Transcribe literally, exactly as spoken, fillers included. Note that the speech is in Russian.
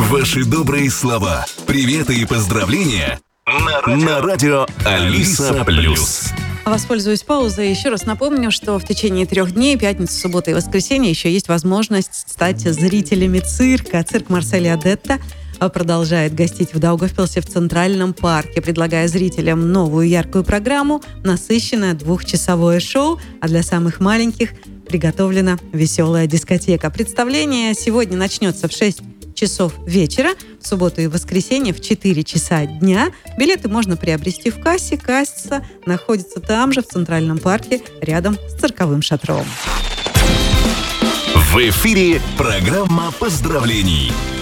Ваши добрые слова, приветы и поздравления на радио, на радио Алиса Плюс. Воспользуюсь паузой. Еще раз напомню, что в течение трех дней, пятница, суббота и воскресенье, еще есть возможность стать зрителями цирка. Цирк Марселя Детта продолжает гостить в Даугавпилсе в Центральном парке, предлагая зрителям новую яркую программу, насыщенное двухчасовое шоу, а для самых маленьких приготовлена веселая дискотека. Представление сегодня начнется в шесть часов вечера, в субботу и воскресенье в четыре часа дня. Билеты можно приобрести в кассе. Касса находится там же, в Центральном парке, рядом с цирковым шатром. В эфире программа поздравлений.